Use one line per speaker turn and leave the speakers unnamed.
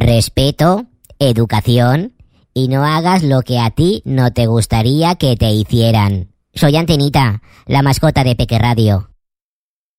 respeto, educación y no hagas lo que a ti no te gustaría que te hicieran. Soy Antenita, la mascota de Peque Radio.